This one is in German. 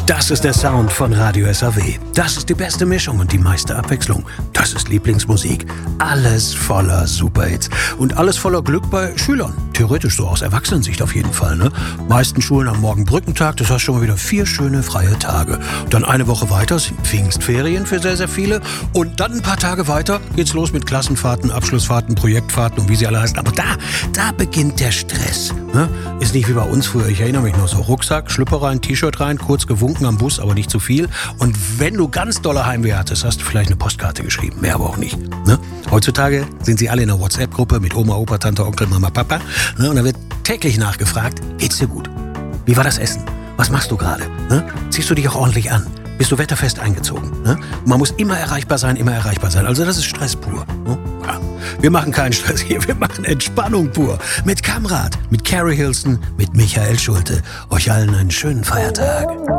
Das ist der Sound von Radio SAW. Das ist die beste Mischung und die meiste Abwechslung. Das ist Lieblingsmusik. Alles voller Superhits. Und alles voller Glück bei Schülern. Theoretisch so aus Erwachsenensicht auf jeden Fall, ne? Meisten Schulen haben morgen Brückentag, das heißt schon mal wieder 4 schöne freie Tage. Dann eine Woche weiter sind Pfingstferien für sehr, sehr viele. Und dann ein paar Tage weiter geht's los mit Klassenfahrten, Abschlussfahrten, Projektfahrten und wie sie alle heißen. Aber da beginnt der Stress. Ne? Ist nicht wie bei uns früher, ich erinnere mich noch so. Rucksack, Schlüpper rein, T-Shirt rein, kurz gewunken am Bus, aber nicht zu viel. Und wenn du ganz dolle Heimweh hattest, hast du vielleicht eine Postkarte geschrieben. Mehr aber auch nicht. Ne? Heutzutage sind sie alle in einer WhatsApp-Gruppe mit Oma, Opa, Tante, Onkel, Mama, Papa. Ne? Und da wird täglich nachgefragt, geht's dir gut? Wie war das Essen? Was machst du gerade? Ne? Ziehst du dich auch ordentlich an? Bist du wetterfest eingezogen? Ne? Man muss immer erreichbar sein, immer erreichbar sein. Also das ist Stress pur. Ne? Ja. Wir machen keinen Stress hier, wir machen Entspannung pur. Mit Kamrat, mit Carrie Hilson, mit Michael Schulte. Euch allen einen schönen Feiertag.